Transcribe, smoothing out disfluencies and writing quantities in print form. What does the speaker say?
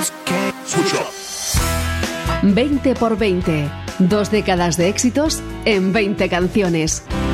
Escucha. 20 por 20. 2 décadas de éxitos en 20 canciones.